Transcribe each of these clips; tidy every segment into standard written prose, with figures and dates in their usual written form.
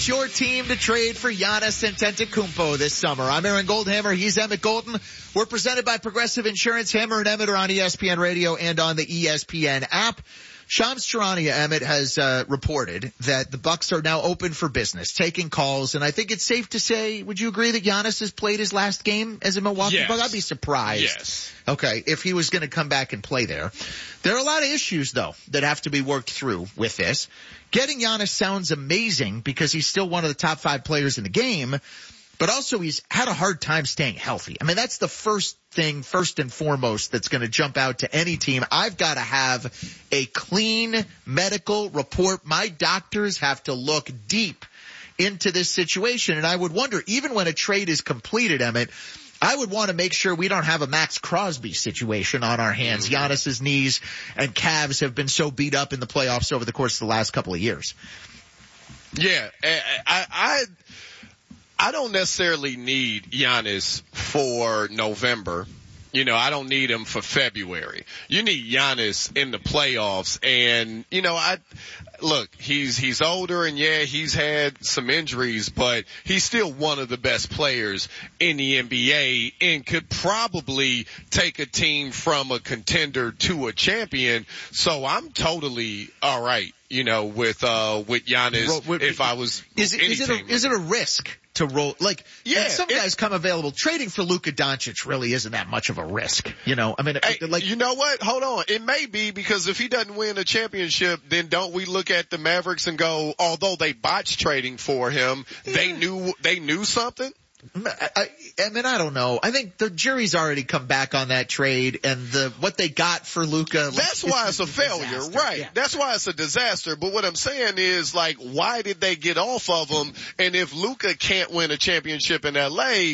your team to trade for Giannis Antetokounmpo this summer? I'm Aaron Goldhammer. He's Emmett Golden. We're presented by Progressive Insurance. Hammer and Emmett are on ESPN Radio and on the ESPN app. Shams Charania, Emmett, has reported that the Bucks are now open for business, taking calls, and I think it's safe to say, would you agree that Giannis has played his last game as a Milwaukee Buck? I'd be surprised. Yes. Okay, if he was going to come back and play there. There are a lot of issues, though, that have to be worked through with this. Getting Giannis sounds amazing because he's still one of the top 5 players in the game, but also he's had a hard time staying healthy. I mean, that's the first thing, first and foremost, that's going to jump out to any team. I've got to have a clean medical report. My doctors have to look deep into this situation. And I would wonder, even when a trade is completed, Emmett, I would want to make sure we don't have a Max Crosby situation on our hands. Giannis's knees and calves have been so beat up in the playoffs over the course of the last couple of years. Yeah, I don't necessarily need Giannis for November. You know, I don't need him for February. You need Giannis in the playoffs. And, you know, look, he's older and yeah, he's had some injuries, but he's still one of the best players in the NBA and could probably take a team from a contender to a champion. So I'm totally all right, you know, with Giannis if I was is it a risk to roll? Like, yeah, some guys come available. Trading for Luka Doncic really isn't that much of a risk, you know? I mean, like, you know what? Hold on. It may be, because if he doesn't win a championship, then don't we look at the Mavericks and go, although they botched trading for him, they knew something? I mean, I don't know. I think the jury's already come back on that trade, and what they got for Luka. That's why it's a failure, right? Yeah. That's why it's a disaster. But what I'm saying is, like, why did they get off of him? And if Luka can't win a championship in LA,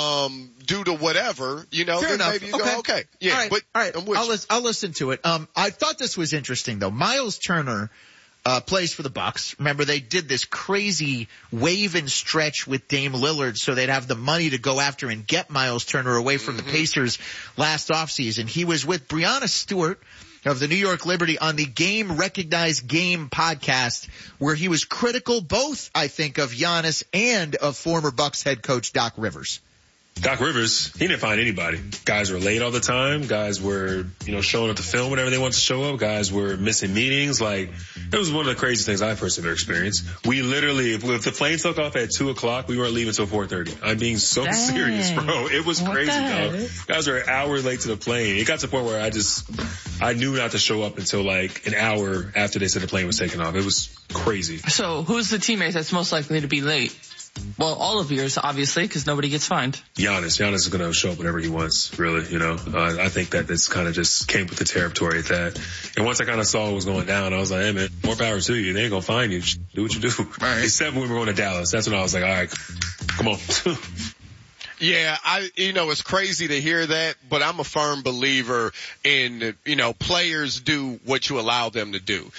due to whatever, you know, fair then enough. maybe you go, okay, yeah. All right. I'll listen to it. I thought this was interesting though. Miles Turner plays for the Bucks. Remember, they did this crazy wave and stretch with Dame Lillard so they'd have the money to go after and get Miles Turner away from the Pacers last offseason. He was with Breanna Stewart of the New York Liberty on the Game Recognized Game podcast, where he was critical both, I think, of Giannis and of former Bucks head coach Doc Rivers. Doc Rivers, he didn't find anybody. Guys were late all the time. Guys were, showing up to film whenever they wanted to show up. Guys were missing meetings. Like, it was one of the craziest things I've personally experienced. We literally, if the plane took off at 2:00, we weren't leaving until 4:30. I'm being so serious, bro. It was crazy, though. Guys were an hour late to the plane. It got to the point where I knew not to show up until like an hour after they said the plane was taking off. It was crazy. So who's the teammate that's most likely to be late? Well, all of yours, obviously, because nobody gets fined. Giannis is going to show up whenever he wants, really, I think that this kind of just came with the territory at that. And once I kind of saw what was going down, I was like, hey, man, more power to you. They ain't going to find you. Just do what you do. Right. Except when we were going to Dallas. That's when I was like, all right, come on. Yeah, it's crazy to hear that, but I'm a firm believer in, players do what you allow them to do.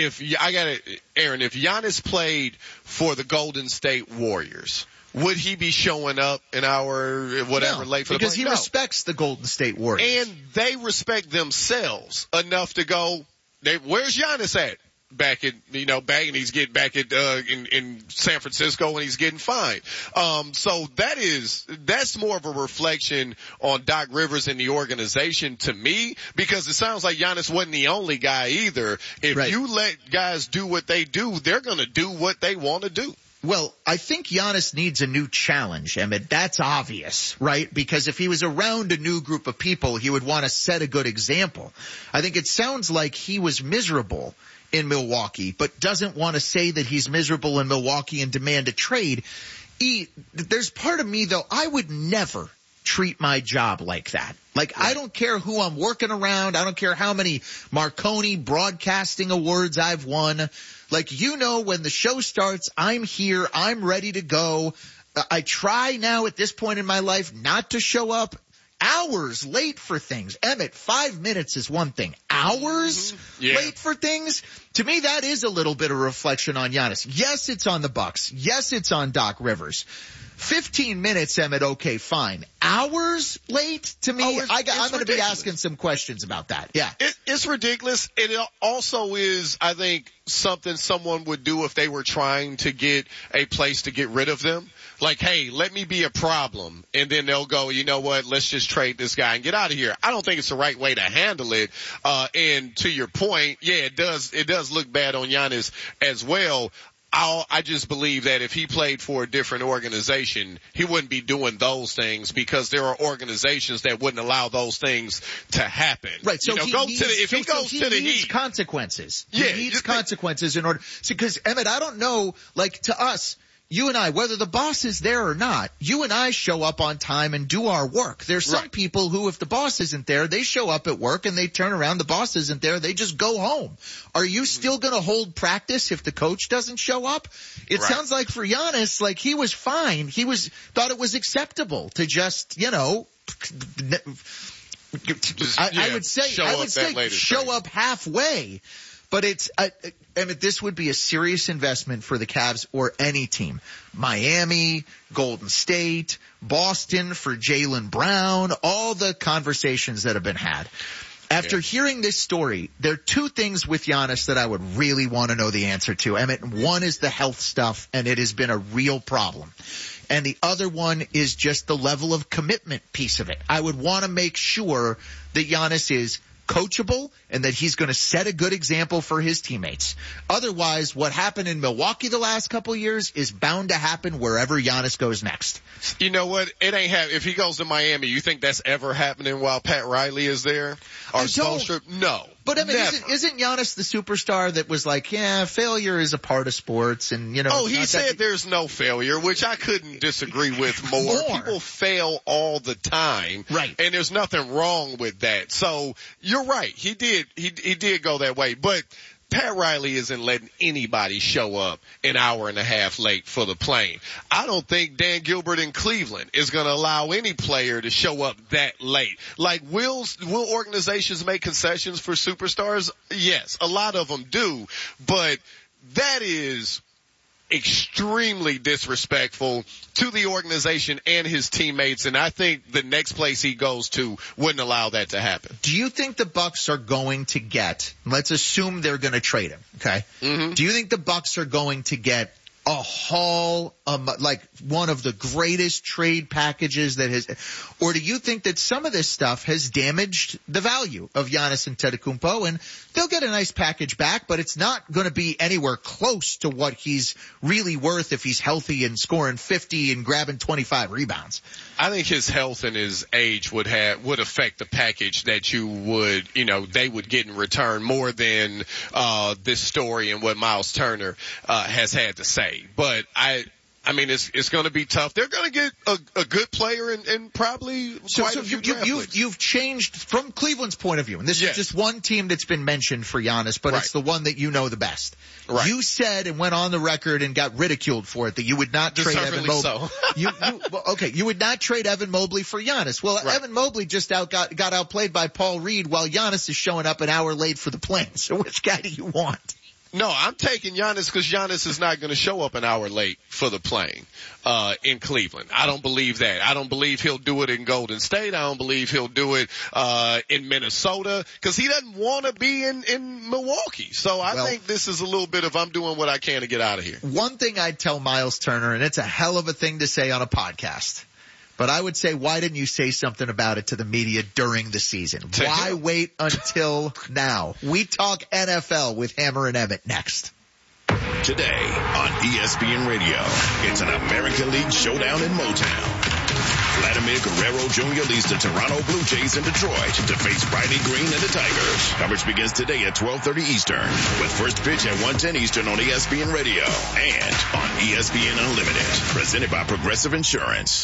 Aaron, if Giannis played for the Golden State Warriors, would he be showing up an hour, whatever, late for the play? Because he respects the Golden State Warriors. And they respect themselves enough to go, where's Giannis at? Back and he's getting back in San Francisco and he's getting fined. So that's more of a reflection on Doc Rivers and the organization to me, because it sounds like Giannis wasn't the only guy either. If you let guys do what they do, they're going to do what they want to do. Well, I think Giannis needs a new challenge, Emmett. That's obvious, right? Because if he was around a new group of people, he would want to set a good example. I think it sounds like he was miserable in Milwaukee, but doesn't want to say that he's miserable in Milwaukee and demand a trade. There's part of me, though, I would never treat my job like that. Like, I don't care who I'm working around. I don't care how many Marconi broadcasting awards I've won. Like, when the show starts, I'm here. I'm ready to go. I try now at this point in my life not to show up hours late for things. Emmett, 5 minutes is one thing. Hours late for things? To me, that is a little bit of reflection on Giannis. Yes, it's on the Bucks. Yes, it's on Doc Rivers. 15 minutes, Emmett, okay, fine. Hours late? To me, I'm going to be asking some questions about that. Yeah. It's ridiculous. It also is, I think, something someone would do if they were trying to get a place to get rid of them. Like, hey, let me be a problem. And then they'll go, you know what, let's just trade this guy and get out of here. I don't think it's the right way to handle it. And to your point, yeah, it does look bad on Giannis as well. I just believe that if he played for a different organization, he wouldn't be doing those things because there are organizations that wouldn't allow those things to happen. Right. So he needs consequences. Yeah. He needs consequences in order. Because Emmett, I don't know, like to us, you and I, whether the boss is there or not, you and I show up on time and do our work. There's some people who, if the boss isn't there, they show up at work and they turn around, the boss isn't there, they just go home. Are you still going to hold practice if the coach doesn't show up? It sounds like for Giannis, like he was fine. Thought it was acceptable to just, I would say show up halfway. But this would be a serious investment for the Cavs or any team. Miami, Golden State, Boston for Jaylen Brown, all the conversations that have been had. After hearing this story, there are two things with Giannis that I would really want to know the answer to, Emmett. One is the health stuff, and it has been a real problem. And the other one is just the level of commitment piece of it. I would want to make sure that Giannis is coachable and that he's going to set a good example for his teammates. Otherwise, what happened in Milwaukee the last couple of years is bound to happen wherever Giannis goes next. You know what? It ain't happening. If he goes to Miami, you think that's ever happening while Pat Riley is there? Or Spoelstra? No. But I mean, isn't Giannis the superstar that was like, yeah, failure is a part of sports, and he said there's no failure, which I couldn't disagree with more. People fail all the time, right? And there's nothing wrong with that. So you're right. He did go that way, but Pat Riley isn't letting anybody show up an hour and a half late for the plane. I don't think Dan Gilbert in Cleveland is going to allow any player to show up that late. Like, will organizations make concessions for superstars? Yes, a lot of them do, but that is extremely disrespectful to the organization and his teammates, and I think the next place he goes to wouldn't allow that to happen. Do you think the Bucks are going to get, let's assume they're going to trade him, okay? Mm-hmm. Do you think the Bucks are going to get a haul, like one of the greatest trade packages that has, or do you think that some of this stuff has damaged the value of Giannis Antetokounmpo, and they'll get a nice package back, but it's not going to be anywhere close to what he's really worth if he's healthy and scoring 50 and grabbing 25 rebounds? I think his health and his age would affect the package that they would get in return more than this story and what Miles Turner has had to say. But I mean, it's going to be tough. They're going to get a good player and probably quite a few draft picks. You've changed from Cleveland's point of view, and this is just one team that's been mentioned for Giannis, but it's the one that you know the best. Right. You said and went on the record and got ridiculed for it that you would not trade Evan Mobley. So. You would not trade Evan Mobley for Giannis. Well, Evan Mobley just got outplayed by Paul Reed while Giannis is showing up an hour late for the plane. So which guy do you want? No, I'm taking Giannis because Giannis is not going to show up an hour late for the plane in Cleveland. I don't believe that. I don't believe he'll do it in Golden State. I don't believe he'll do it in Minnesota because he doesn't want to be in Milwaukee. So I think this is a little bit of I'm doing what I can to get out of here. One thing I'd tell Miles Turner, and it's a hell of a thing to say on a podcast, but I would say, why didn't you say something about it to the media during the season? Why wait until now? We talk NFL with Hammer and Emmett next. Today on ESPN Radio, it's an American League showdown in Motown. Vladimir Guerrero Jr. leads the Toronto Blue Jays in Detroit to face Riley Green and the Tigers. Coverage begins today at 12:30 Eastern with first pitch at 1:10 Eastern on ESPN Radio and on ESPN Unlimited. Presented by Progressive Insurance.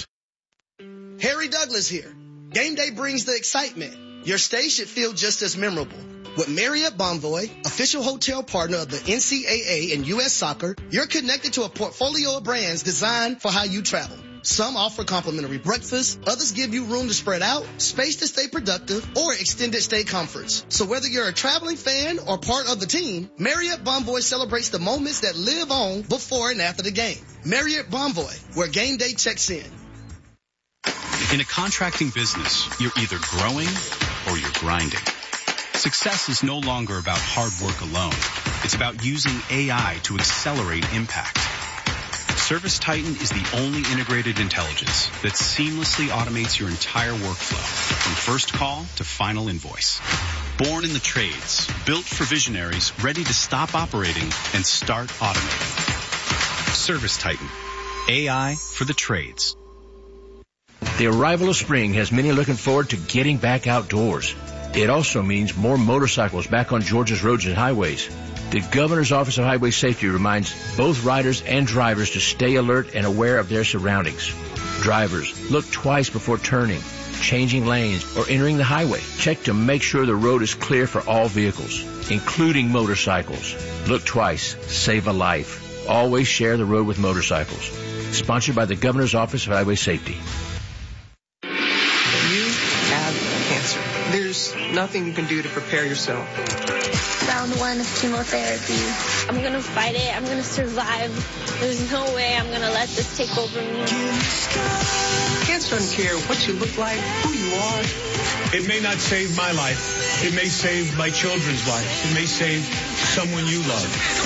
Harry Douglas here. Game day brings the excitement. Your stay should feel just as memorable. With Marriott Bonvoy, official hotel partner of the NCAA and U.S. Soccer, you're connected to a portfolio of brands designed for how you travel. Some offer complimentary breakfast, others give you room to spread out, space to stay productive, or extended stay comforts. So whether you're a traveling fan or part of the team, Marriott Bonvoy celebrates the moments that live on before and after the game. Marriott Bonvoy, where game day checks in. In a contracting business, you're either growing or you're grinding. Success is no longer about hard work alone. It's about using AI to accelerate impact. ServiceTitan is the only integrated intelligence that seamlessly automates your entire workflow, from first call to final invoice. Born in the trades, built for visionaries, ready to stop operating and start automating. ServiceTitan, AI for the trades. The arrival of spring has many looking forward to getting back outdoors. It also means more motorcycles back on Georgia's roads and highways. The Governor's Office of Highway Safety reminds both riders and drivers to stay alert and aware of their surroundings. Drivers, look twice before turning, changing lanes, or entering the highway. Check to make sure the road is clear for all vehicles, including motorcycles. Look twice. Save a life. Always share the road with motorcycles. Sponsored by the Governor's Office of Highway Safety. You have cancer. There's nothing you can do to prepare yourself. Round 1 of chemotherapy. I'm going to fight it. I'm going to survive. There's no way I'm going to let this take over me. Cancer doesn't care what you look like, who you are. It may not save my life. It may save my children's lives. It may save someone you love.